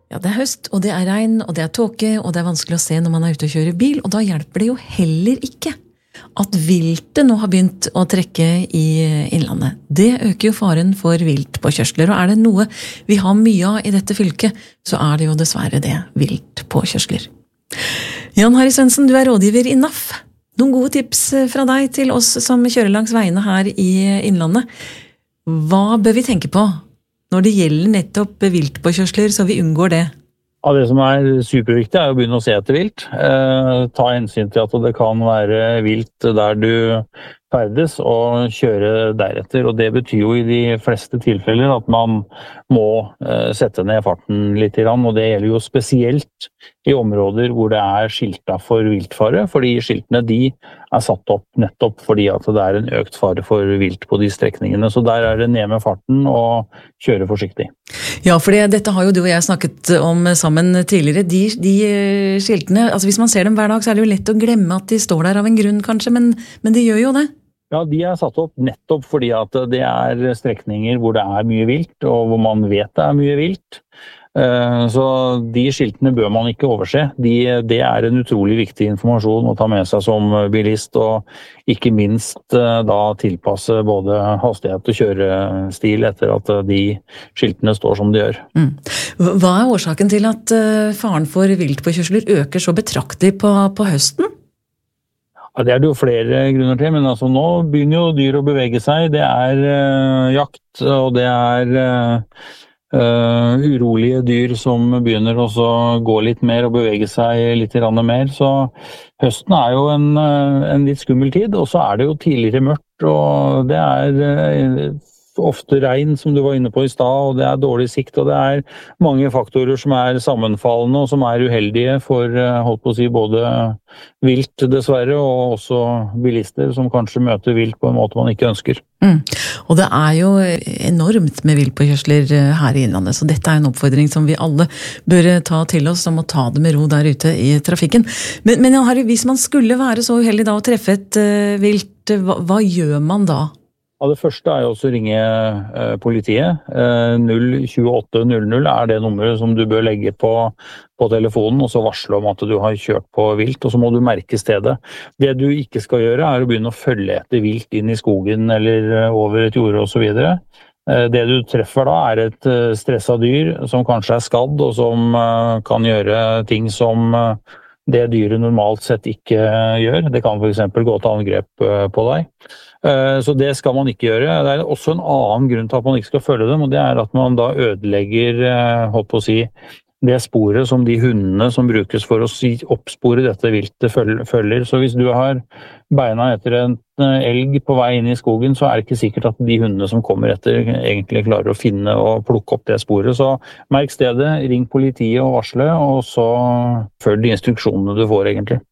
Ja, det høst, og det regn, og det tåke, og det vanskelig å se når man ute og kjører bil, og da hjelper det jo heller ikke at viltet nå har begynt å trekke i innlandet. Det øker jo faren for viltpåkjørsler, og det noe vi har mye av i dette fylket, så det jo dessverre det, viltpåkjørsler. Jan Harry Svendsen, du rådgiver i NAF. Noen gode tips fra deg til oss som kjører langs veiene her i innlandet. Hva bør vi tenke på når det gjelder nettopp viltpåkjørsler, så vi unngår det? Ja, det som superviktig å begynne å se etter vilt. Ta hensyn til at det kan være vilt der du ferdes, og kjøre deretter. Og det betyr jo i de fleste tilfeller at man må sette ned farten litt, og det gjelder jo spesielt i områder hvor det skilta for viltfare, fordi skiltene de satt opp nettopp fordi at det en økt fare for vilt på de strekningene. Så der det ned med farten og kjøre forsiktig. Ja, for dette har jo du og jeg snakket om sammen tidligere. De skiltene, altså hvis man ser dem hver dag, så det jo lett å glemme at de står der av en grunn kanskje, men de gjør jo det. Ja, de satt opp nettopp fordi at det strekninger hvor det mye vilt, og hvor man vet det mye vilt. Så de skiltene bør man ikke overse. Det en utrolig viktig informasjon å ta med seg som bilist, og ikke minst da tilpasse både hastighet og kjørestil etter at de skiltene står som de gjør. Hva årsaken til at faren for viltpåkjørsler øker så betraktelig på høsten? Ja, det det jo flere grunner til, men altså nå begynner jo dyr å bevege seg. Det jakt, og det urolige dyr som begynner også å gå litt mer og bevege seg litt mer. Så høsten jo en litt skummel tid, og så det jo tidligere mørkt, og det ofte regn som du var inne på i stad, og det dårlig sikt, og det mange faktorer som sammenfallende og som uheldige for, holdt på å si, både vilt dessverre, og også bilister som kanskje møter vilt på en måte man ikke ønsker. Og det jo enormt med viltpåkjørsler her i innlandet, så dette en oppfordring som vi alle bør ta til oss, om å ta det med ro der ute i trafikken. Men Harry, hvis man skulle være så uheldig da å treffe et vilt, hva gjør man da? Ja, det første jo også å ringe politiet. 02800 det nummeret som du bør legge på telefonen, og så varsle om at du har kjørt på vilt, og så må du merke stedet. Det du ikke skal gjøre å begynne å følge etter vilt inn i skogen eller over et jorde og så videre. Det du treffer da et stresset dyr som kanskje skadd, og som kan gjøre ting som det dyret normalt sett ikke gjør. Det kan for eksempel gå til angrep på deg. Så det skal man ikke gjøre. Det også en annen grunn til at man ikke skal følge dem, og det at man da ødelegger, holdt på å si, det sporet som de hundene som brukes for å oppspore dette viltet følger. Så hvis du har beina etter en elg på vei inn i skogen, så det ikke sikkert at de hundene som kommer etter egentlig klarer å finne og plukke opp det sporet. Så merk stedet, ring politiet og varsle, og så følg de instruksjonene du får egentlig.